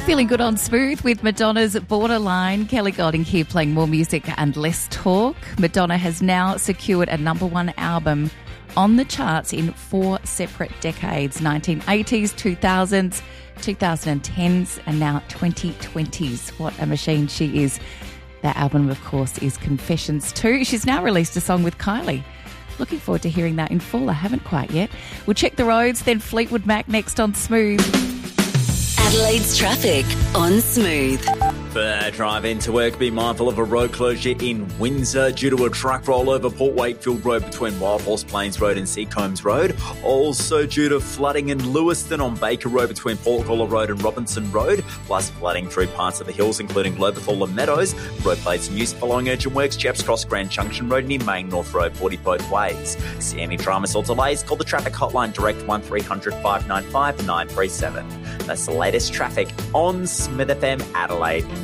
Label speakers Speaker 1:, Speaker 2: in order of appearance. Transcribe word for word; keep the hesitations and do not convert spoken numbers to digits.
Speaker 1: Feeling good on Smooth with Madonna's Borderline. Kelly Golding here playing more music and less talk. Madonna has now secured a number one album on the charts in four separate decades, nineteen eighties, two thousands, twenty tens and now twenty twenties. What a machine she is. That album, of course, is Confessions two. She's now released a song with Kylie. Looking forward to hearing that in full. I haven't quite yet. We'll check the roads, then Fleetwood Mac next on Smooth.
Speaker 2: Adelaide's traffic on Smooth.
Speaker 3: For drive into work, be mindful of a road closure in Windsor due to a truck roll over Port Wakefield Road between Wild Horse Plains Road and Seacombs Road. Also due to flooding in Lewiston on Baker Road between Portgalla Road and Robinson Road, plus flooding through parts of the hills including Lobethal and Meadows. Road plates in use following urgent works, Chaps Cross Grand Junction Road near Main North Road, forty both ways. See any dramas or delays, call the traffic hotline direct one three hundred, five nine five, nine three seven. That's the latest traffic on Smith F M Adelaide.